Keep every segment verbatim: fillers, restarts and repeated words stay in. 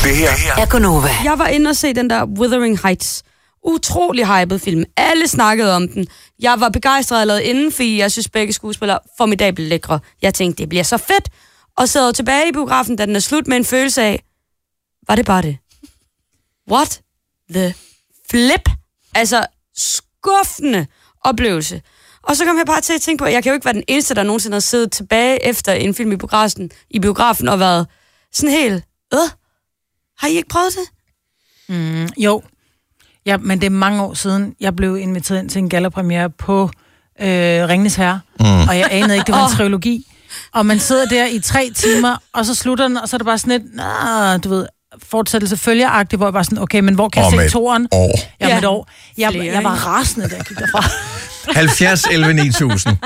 Det her er Gonova. Jeg var inde og se den der Wuthering Heights. Utrolig hyped film. Alle snakkede om den. Jeg var begejstret allerede inden, fordi jeg synes begge skuespillere formidabelt lækre. Jeg tænkte, det bliver så fedt. Og sidder tilbage i biografen, da den er slut med en følelse af, var det bare det? What the flip? Altså, skuffende oplevelse. Og så kom jeg bare til at tænke på, at jeg kan jo ikke være den eneste, der nogensinde har siddet tilbage efter en film i biografen, i biografen og været sådan helt, øh, har I ikke prøvet det? Mm, jo. Ja, men det er mange år siden, jeg blev inviteret ind til en gallapremiere på øh, Ringenes Herre, mm. og jeg anede ikke, det var en trilogi. Og man sidder der i tre timer, og så slutter den, og så er det bare sådan et, nah, du ved, fortsættelse følgeragtigt, hvor jeg bare sådan, okay, men hvor kan jeg se toren? År. Ja, med et år. Jeg, jeg var rasende, da jeg gik derfra. halvfjerds elleve ni tusind.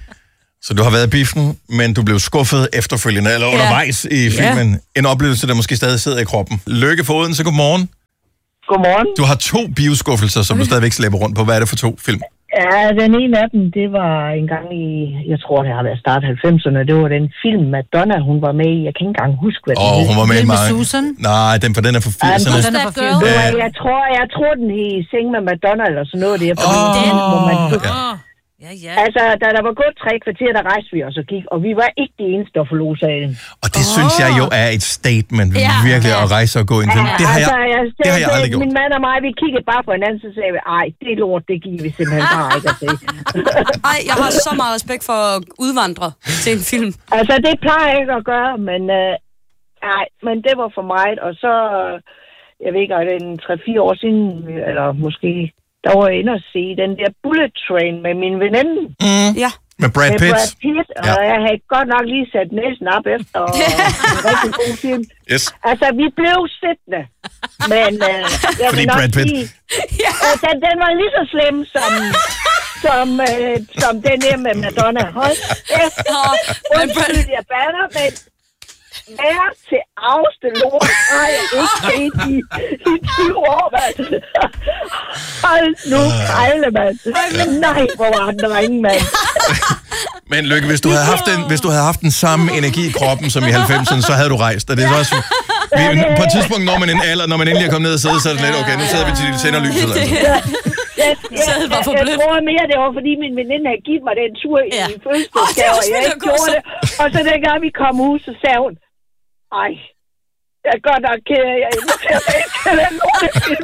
Så du har været i biffen, men du blev skuffet efterfølgende, eller undervejs ja. i filmen. Ja. En oplevelse, der måske stadig sidder i kroppen. Lykke for Odense, godmorgen. Godmorgen. Du har to bioskuffelser, som du stadigvæk slæber rundt på. Hvad er det for to film? Ja, den ene af dem, det var en gang i, jeg tror det har været start halvfemserne, det var den film Madonna, hun var med i. Jeg kan ikke engang huske, hvad den Åh, oh, hun var med i mange. Susan? Nej, den, for den er fra firserne. Den er fra firserne. Ja. Jeg tror, jeg tror den i Seng med Madonna, eller sådan noget. Det er Åh, oh, den, hvor man... ja. Ja, ja. Altså, da der var gået tre kvarter, der rejste vi os og gik, og vi var ikke de eneste, der forlod salen. Og det oh. synes jeg jo er et statement, ja, virkelig, ja. at rejse og gå ind til. Ja, det har jeg, altså, jeg, det har jeg aldrig gjort. Min mand og mig, vi kiggede bare på hinanden, så sagde vi, ej, det lort, det giver vi simpelthen bare ikke at se. Ej, jeg har så meget respekt for at udvandre til en film. Altså, det plejer jeg ikke at gøre, men, øh, ej, men det var for mig, og så, jeg ved ikke, er det en tre fire år siden, eller måske... Der var jeg inde og se den der Bullet Train med min veninde. Mm. Ja. Med Brad Pitt. Med Brad Pitt, og ja. jeg havde godt nok lige sat næsen op efter, og en rigtig god film. Yes. Altså, vi blev siddende, men øh, jeg Fordi vil nok Brad Pitt. sige, ja. øh, den, den var lige så slem som, som, øh, som den der med Madonna. Hold efter, undskyld, jeg bander, men vær til afste lort, har jeg ikke set i, i tyve år, mand. Hold nu, krejle, mand. Nej, hvor var den ringe, mand. Men Lykke, hvis du havde haft den, hvis du havde haft den samme energi i kroppen som i halvfemserne, så havde du rejst. Og det er også, vi, på et tidspunkt, når man en alder, når man endelig er kommet ned og sidde, så er det lidt, okay, nu sidder vi til de sender lyset. Altså. Jeg, jeg, jeg, jeg, jeg tror mere, det var, fordi min veninde havde givet mig den tur i ja. fødselsdagsgave, og jeg ikke gjorde det. Og så dengang vi kom ud, så sagde hun, ej, jeg er godt nok ked af, jeg inviterer mig ikke til den lortefilm.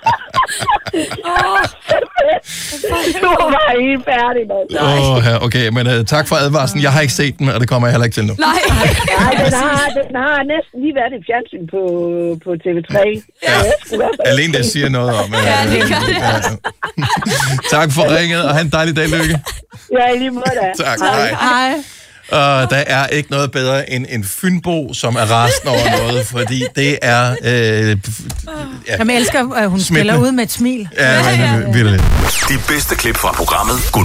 Nu var I færdig, mand. Åh, oh, okay, men uh, tak for advarslen. Jeg har ikke set den, og det kommer jeg heller ikke til nu. Nej. Nej, den har, den har næsten lige været i fjernsyn på, på T V tre. Ja. Alene det siger noget om. Uh, ja, det gør det. Ja. Tak for ringet, og have en dejlig dag, Lykke. Ja, i lige måde da. Tak, hej. Hej. Og der er ikke noget bedre end en fynbo, som er rasende over noget, fordi det er... Øh, ja. Jeg elsker, at hun spiller ud med et smil. Ja, men, virkelig. De bedste klip fra programmet